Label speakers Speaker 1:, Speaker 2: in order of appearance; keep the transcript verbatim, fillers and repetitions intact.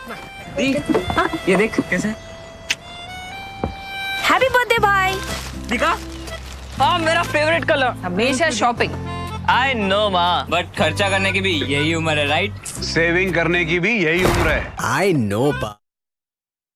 Speaker 1: दी, ये देख कैसे
Speaker 2: हैप्पी बर्थडे भाई।
Speaker 1: दिखा। हाँ मेरा फेवरेट कलर।
Speaker 2: हमेशा शॉपिंग।
Speaker 1: आई नो माँ, बट खर्चा करने की भी यही उम्र है, राइट?
Speaker 3: सेविंग करने की भी यही उम्र है।
Speaker 4: आई नो बा